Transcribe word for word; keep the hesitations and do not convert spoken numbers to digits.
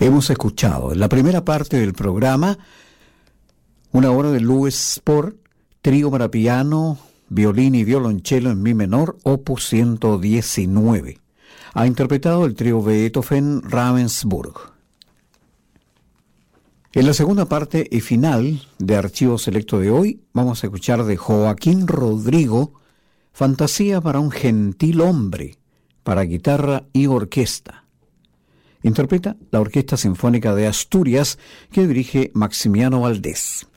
Hemos escuchado en la primera parte del programa una obra de Louis Spohr, trío para piano, violín y violonchelo en mi menor, opus ciento diecinueve. Ha interpretado el trío Beethoven Ravensburg. En la segunda parte y final de Archivo Selecto de hoy, vamos a escuchar de Joaquín Rodrigo, Fantasía para un gentil hombre, para guitarra y orquesta. Interpreta la Orquesta Sinfónica de Asturias, que dirige Maximiano Valdés.